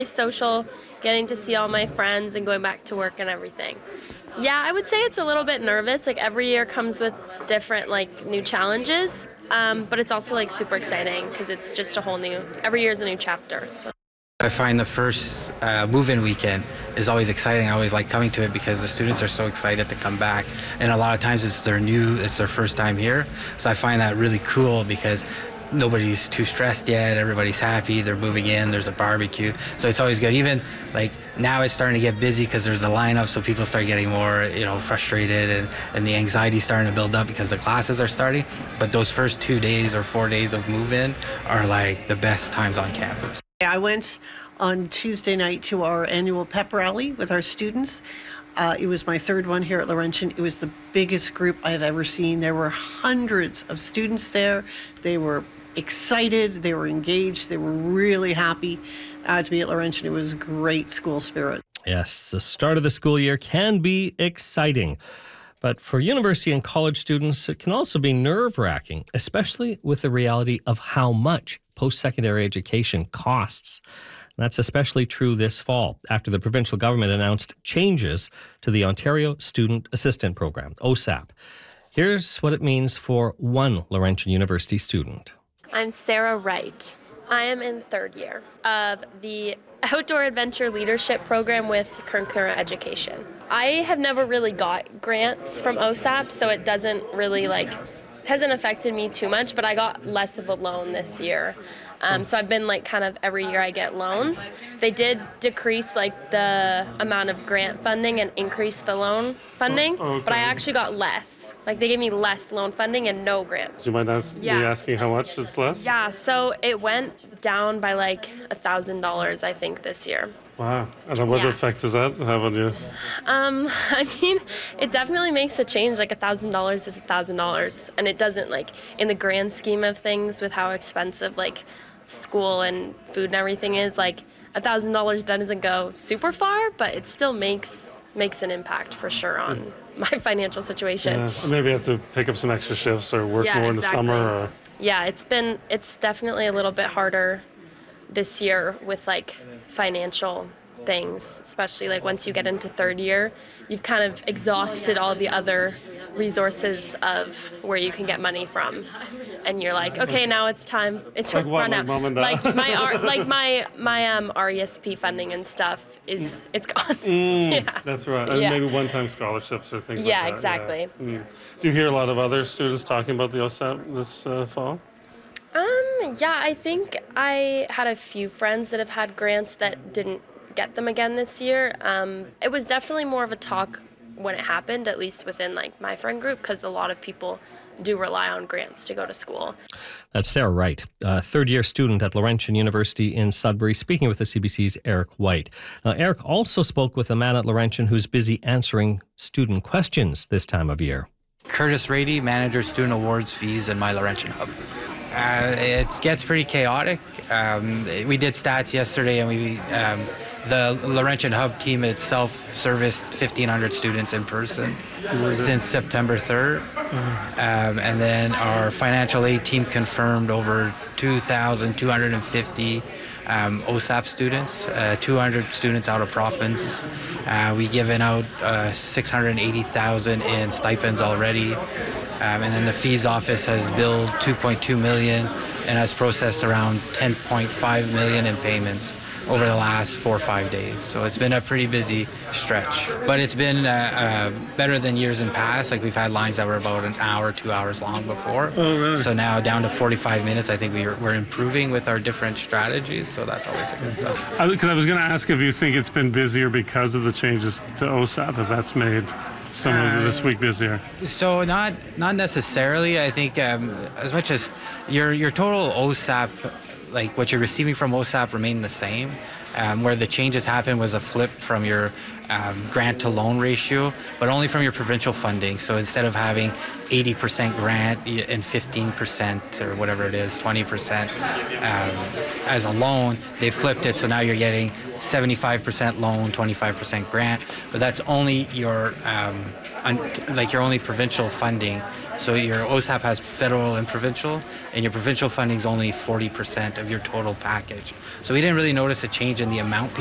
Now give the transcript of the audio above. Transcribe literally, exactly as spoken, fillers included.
Social, getting to see all my friends and going back to work and everything. Yeah, I would say it's a little bit nervous. Like every year comes with different like new challenges, um, but it's also like super exciting because it's just a whole new, every year is a new chapter. So. I find the first uh, move-in weekend is always exciting. I always like coming to it because the students are so excited to come back, and a lot of times it's their new, it's their first time here. So I find that really cool because nobody's too stressed yet. Everybody's happy. They're moving in. There's a barbecue. So it's always good. Even like now it's starting to get busy because there's a lineup. So people start getting more, you know, frustrated and, and the anxiety starting to build up because the classes are starting. But those first two days or four days of move-in are like the best times on campus. I went on Tuesday night to our annual pep rally with our students. Uh, it was my third one here at Laurentian. It was the biggest group I've ever seen. There were hundreds of students there. They were excited, they were engaged, they were really happy uh, to be at Laurentian. It was great school spirit. Yes, the start of the school year can be exciting. But for university and college students, it can also be nerve-wracking, especially with the reality of how much post-secondary education costs. That's especially true this fall after the provincial government announced changes to the Ontario Student Assistant Program, O S A P. Here's what it means for one Laurentian University student. I'm Sarah Wright. I am in third year of the Outdoor Adventure Leadership Program with Concurrent Education. I have never really got grants from O S A P, so it doesn't really like, hasn't affected me too much, but I got less of a loan this year. Um, so I've been like kind of every year I get loans. They did decrease like the amount of grant funding and increase the loan funding, oh, okay. but I actually got less. Like they gave me less loan funding and no grants. Do you mind ask, Yeah. me asking how much it's less? Yeah, so it went down by like a thousand dollars, I think, this year. Wow. And then what Yeah. effect does that have on you? Um, I mean, it definitely makes a change. Like a thousand dollars is a thousand dollars, and it doesn't like in the grand scheme of things with how expensive like school and food and everything is. Like a thousand dollars doesn't go super far, but it still makes makes an impact for sure on my financial situation. Yeah. Or maybe you have to pick up some extra shifts or work Yeah, more exactly. in the summer. Or... Yeah, it's been it's definitely a little bit harder this year with like financial things, especially like once you get into third year, you've kind of exhausted all the other resources of where you can get money from, and you're like, okay, now it's time. It's Like what, run like out. mom and dad? Like my R, like my my um R E S P funding and stuff is it's gone. Mm, Yeah. That's right. And Yeah. maybe one-time scholarships or things Yeah, like that. exactly. Yeah. Mm. Do you hear a lot of other students talking about the O S A P this uh, fall? Um, yeah, I think I had a few friends that have had grants that didn't get them again this year. Um, it was definitely more of a talk when it happened, at least within like my friend group, because a lot of people do rely on grants to go to school. That's Sarah Wright, a third-year student at Laurentian University in Sudbury, speaking with the C B C's Eric White. Now, Eric also spoke with a man at Laurentian who's busy answering student questions this time of year. Curtis Rady, Manager Student Awards Fees in my Laurentian Hub. Uh, it gets pretty chaotic. Um, we did stats yesterday, and we um, the Laurentian Hub team itself serviced fifteen hundred students in person since September third. Um, and then our financial aid team confirmed over two thousand two hundred fifty um, O S A P students, uh, two hundred students out of province. Uh, we given out uh, six hundred eighty thousand in stipends already. Um, and then the fees office has billed two point two million and has processed around ten point five million in payments over the last four or five days. So it's been a pretty busy stretch, but it's been uh, uh, better than years in past. Like we've had lines that were about an hour, two hours long before. Oh, really? So now down to forty-five minutes. I think we're, we're improving with our different strategies. So that's always a good sign. Because I was going to ask if you think it's been busier because of the changes to O S A P, if that's made some of this week busier. So not not necessarily. I think um, as much as your your total O S A P, like what you're receiving from O S A P, remain the same. Um, where the changes happened was a flip from your um, grant to loan ratio, but only from your provincial funding. So instead of having eighty percent grant and fifteen percent or whatever it is, twenty percent um, as a loan, they flipped it. So now you're getting seventy-five percent loan, twenty-five percent grant, but that's only your um, un- like your only provincial funding. So your O S A P has federal and provincial, and your provincial funding is only forty percent of your total package. So we didn't really notice a change in the amount